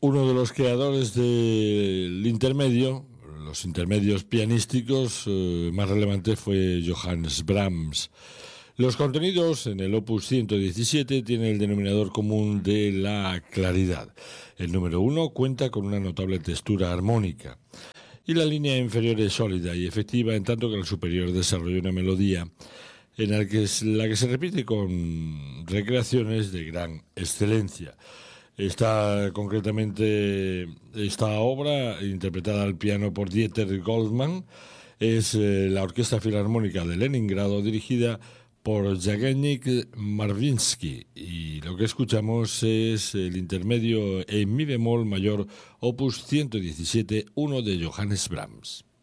Uno de los creadores del intermedio, los intermedios pianísticos más relevantes fue Johannes Brahms. Los contenidos en el Opus 117 tienen el denominador común de la claridad. El número 1 cuenta con una notable textura armónica y la línea inferior es sólida y efectiva, en tanto que la superior desarrolla una melodía en la que se repite con recreaciones de gran excelencia. Concretamente, esta obra, interpretada al piano por Dieter Goldmann, es la Orquesta Filarmónica de Leningrado, dirigida por Yevgeny Marvinsky, y lo que escuchamos es el intermedio en mi bemol mayor, opus 117, 1 de Johannes Brahms.